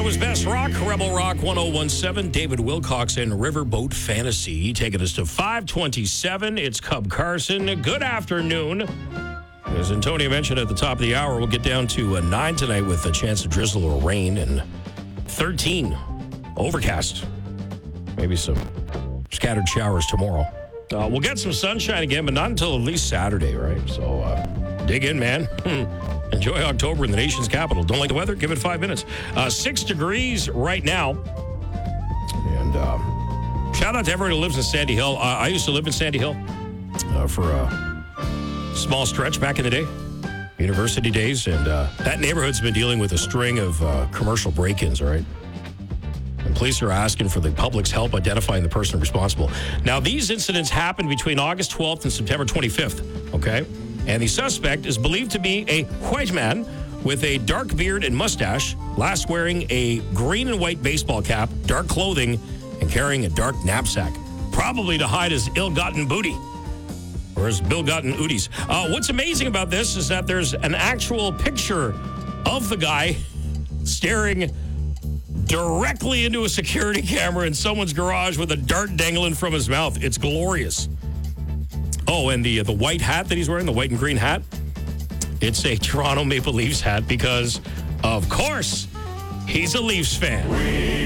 Ottawa's best rock, Rebel Rock 1017, David Wilcox and Riverboat Fantasy, taking us to 527. It's Cub Carson. Good afternoon. As Antonio mentioned at the top of the hour, we'll get down to 9 tonight with a chance of drizzle or rain, and 13 overcast. Maybe some scattered showers tomorrow. We'll get some sunshine again, but not until at least Saturday, right? So dig in, man. Enjoy October in the nation's capital. Don't like the weather? Give it 5 minutes. 6 degrees right now. And shout out to everyone who lives in Sandy Hill. I used to live in Sandy Hill for a small stretch back in the day, university days. And that neighborhood's been dealing with a string of commercial break-ins, all right? And police are asking for the public's help identifying the person responsible. Now, these incidents happened between August 12th and September 25th, okay? And the suspect is believed to be a white man with a dark beard and mustache, last wearing a green and white baseball cap, dark clothing, and carrying a dark knapsack, probably to hide his ill-gotten booty or his bill-gotten ooties. What's amazing about this is that there's an actual picture of the guy staring directly into a security camera in someone's garage with a dart dangling from his mouth. It's glorious. Oh, and the white hat that he's wearing, the white and green hat, it's a Toronto Maple Leafs hat because, of course, he's a Leafs fan.